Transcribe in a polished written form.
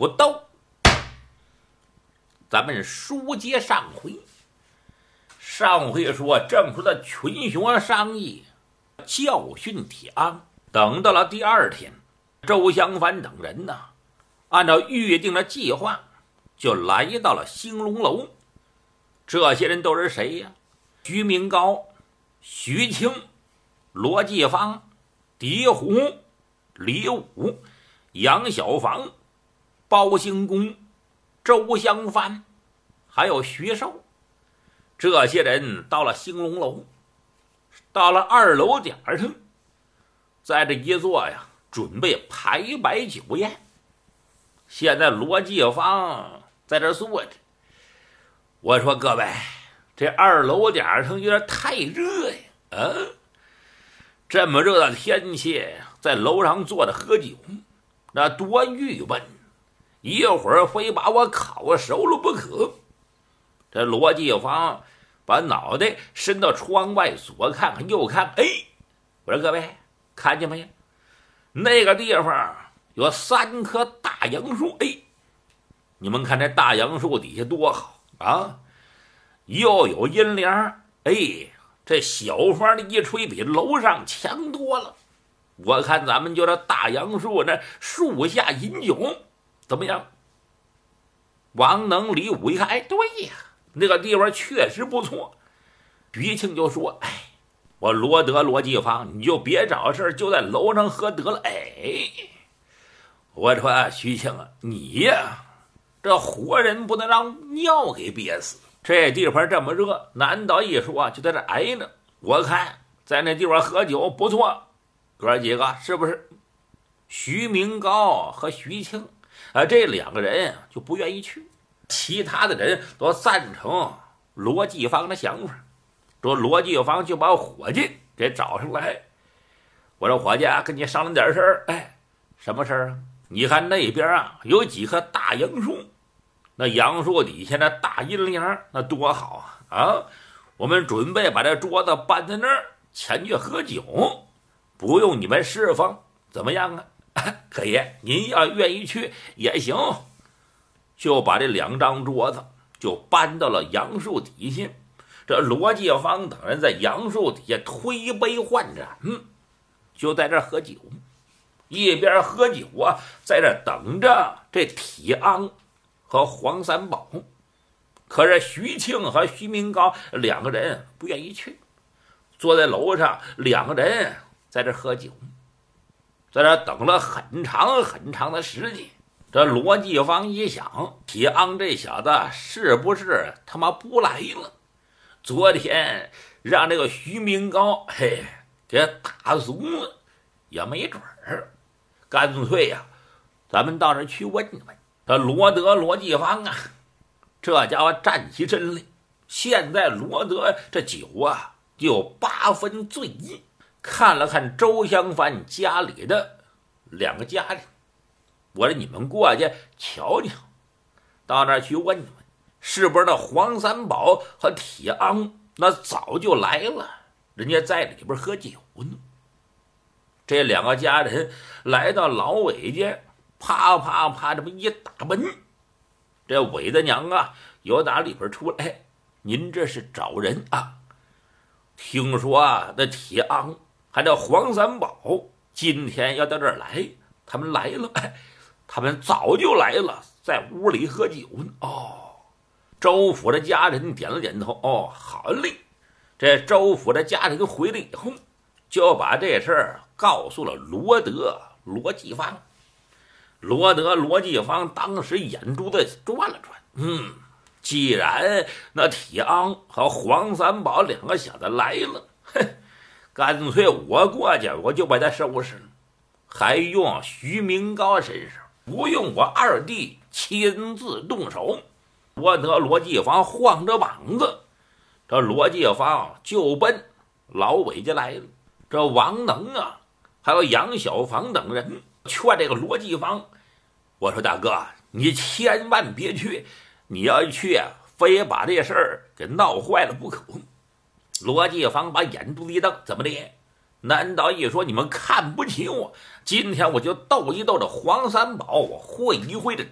不斗。咱们书接上回，上回说郑叔的群雄商议教训铁昂，等到了第二天，周襄藩等人呢，按照预定的计划，就来到了兴隆楼。这些人都是谁呀？徐明高、徐庆、罗继芳、狄虎、李武、杨小房、包兴公、周襄藩，还有徐寿。这些人到了兴隆楼，到了2楼点上，在这一坐呀，准备排摆酒宴。现在罗继芳在这坐着，我说各位，这2楼点上有点太热呀，这么热的天气，在楼上坐着喝酒，那多郁闷，一会儿非把我烤熟了不可。这罗继芳把脑袋伸到窗外，左看看右看，我说各位看见没有？那个地方有3棵大杨树，你们看这大杨树底下多好啊，又有阴凉，这小风的一吹比楼上强多了。我看咱们就这大杨树那树下饮酒怎么样？王能、李武一看，对呀，那个地方确实不错。徐庆就说，我罗继芳，你就别找事，就在楼上喝得了。我说徐庆啊，你呀，这活人不能让尿给憋死。这地方这么热，难道一说就在这挨着？我看在那地方喝酒不错，哥几个是不是？徐明高和徐庆这2个人就不愿意去，其他的人都赞成罗继芳的想法。这罗继芳就把伙计给找上来，我说伙计跟你商量点事儿。什么事儿啊？你看那边有几棵大杨树，那杨树底下那大阴凉，那多好啊！我们准备把这桌子搬在那儿，前去喝酒，不用你们侍奉，怎么样啊？可以，您要愿意去也行。就把这2张桌子就搬到了杨树底下，这罗继芳等人在杨树底下推杯换盏，就在这喝酒。一边喝酒在这等着这铁昂和黄三宝。可是徐庆和徐明高2个人不愿意去，坐在楼上，2个人在这喝酒，在这等了很长很长的时间。这罗继芳一想，铁昂这小子是不是他妈不来了？昨天让这个徐明高给打怂了也没准儿，干脆呀，咱们到这去问问。这罗继芳这家伙站起身来。现在罗德这酒就有8分醉意，看了看周襄藩家里的2个家人，我说你们过去瞧瞧，到那儿去问问，是不是那黄三宝和铁昂那早就来了，人家在里边喝酒呢。这2个家人来到老韦家，啪啪啪这么一打门，这韦大娘由打里边出来，您这是找人啊？听说那铁昂还有黄三宝今天要到这儿来，他们来了，他们早就来了，在屋里喝酒呢。周府的家人点了点头，好嘞。这周府的家人回来以后，就把这事儿告诉了罗继芳。罗继芳当时眼珠子转了转，既然那铁昂和黄三宝2个小子来了，干脆我过去我就把他收拾了，还用徐明高身上，不用我2弟亲自动手。罗继芳晃着膀子，这罗继芳就奔老韦家来了。这王能还有杨小房等人劝这个罗继芳，我说大哥，你千万别去，你要去非把这事儿给闹坏了不可。罗继芳把眼珠子一瞪，怎么的？难道一说你们看不起我？今天我就斗一斗这黄三宝，我会一会这